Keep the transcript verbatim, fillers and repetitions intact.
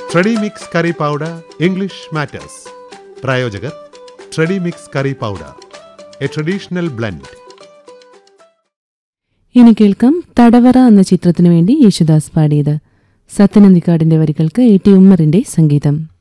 ട്രെഡി mix curry powder English matters. പ്രായോജകർ ട്രെഡി mix curry powder, A traditional blend. ഇനി കേൾക്കാം തടവറ എന്ന ചിത്രത്തിനു വേണ്ടി യേശുദാസ് പാടിയത്. സത്യനന്ദിക്കാടിന്റെ വരികൾക്ക് എ ടി ഉമ്മറിന്റെ സംഗീതം.